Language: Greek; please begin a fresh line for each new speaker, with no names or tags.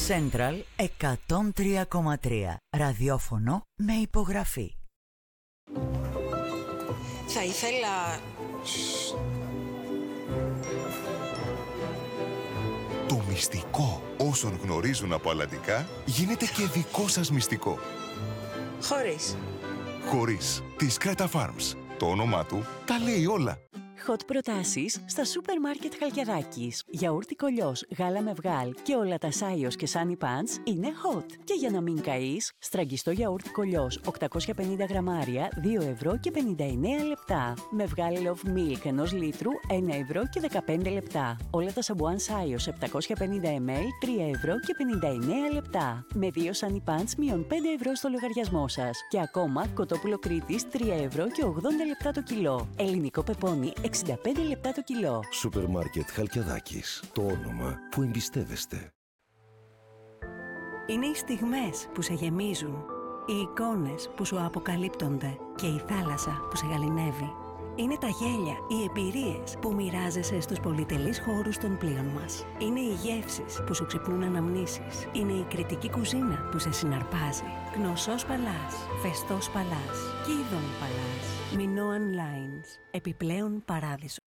Central 103,3. Ραδιόφωνο με υπογραφή.
Θα ήθελα...
Το μυστικό όσων γνωρίζουν από αλλαντικά γίνεται και δικό σας μυστικό.
Χωρίς.
Χωρίς. Της Creta Farms. Το όνομά του τα λέει όλα.
Hot προτάσεις στα σούπερ μάρκετ Χαλκιδάκης. Γιαούρτι κολλιός, γάλα με βγάλ και όλα τα Σάιος και Sunny Pants είναι hot. Και για να μην καείς, στραγγιστό γιαούρτι κολλιός 850 γραμμάρια 2 ευρώ και 59 λεπτά. Με βγάλ Love Milk 1 λίτρου 1 ευρώ και 15 λεπτά. Όλα τα σαμπουάν Σάιος 750 ml 3 ευρώ και 59 λεπτά. Με 2 Sunny Pants μείον 5 ευρώ στο λογαριασμό σας. Και ακόμα κοτόπουλο Κρήτης 3 ευρώ και 80 λεπτά το κιλό. Ελληνικό πεπόνι 65 λεπτά το κιλό.
Σούπερ μάρκετ Χαλκιδάκης. Το όνομα που εμπιστεύεστε.
Είναι οι στιγμές που σε γεμίζουν, οι εικόνες που σου αποκαλύπτονται και η θάλασσα που σε γαληνεύει. Είναι τα γέλια, οι εμπειρίες που μοιράζεσαι στους πολυτελείς χώρους των πλοίων μας. Είναι οι γεύσεις που σου ξυπνούν αναμνήσεις. Είναι η κριτική κουζίνα που σε συναρπάζει. Γνωσός Παλάς, Φεστός Παλάς, Κίδων Παλάς, Minoan Lines, επιπλέον παράδεισο.